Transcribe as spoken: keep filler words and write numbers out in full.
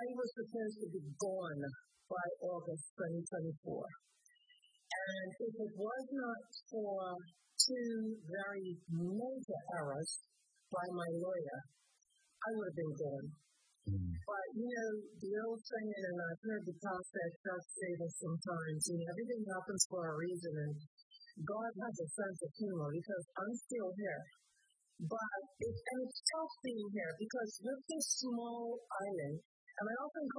I was supposed to be gone by August twenty twenty-four. And if it was not for two very major errors by my lawyer, I would have been gone. Mm. But, you know, the old saying, and I've heard the pastor does say this sometimes, you know, everything happens for a reason, and God has a sense of humor because I'm still here. But it, and it's tough being here because with this small island, and I often